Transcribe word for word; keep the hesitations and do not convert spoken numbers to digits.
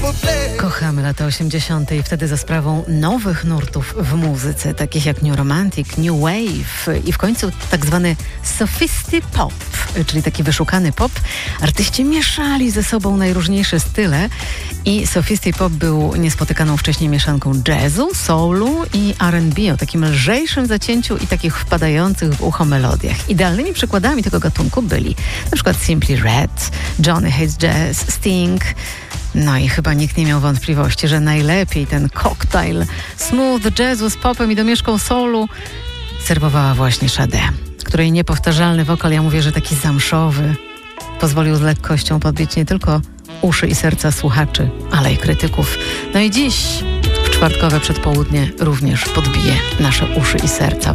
Kochamy lata osiemdziesiąte i wtedy za sprawą nowych nurtów w muzyce, takich jak New Romantic, New Wave i w końcu tak zwany sophisty pop, czyli taki wyszukany pop, artyści mieszali ze sobą najróżniejsze style i sophisty pop był niespotykaną wcześniej mieszanką jazzu, soulu i R and B o takim lżejszym zacięciu i takich wpadających w ucho melodiach. Idealnymi przykładami tego gatunku byli na przykład Simply Red, Johnny Hates Jazz, Sting. No i chyba nikt nie miał wątpliwości, że najlepiej ten koktajl smooth jazzu z popem i domieszką soulu serwowała właśnie Sade, której niepowtarzalny wokal, ja mówię, że taki zamszowy, pozwolił z lekkością podbić nie tylko uszy i serca słuchaczy, ale i krytyków. No i dziś w czwartkowe przedpołudnie również podbije nasze uszy i serca.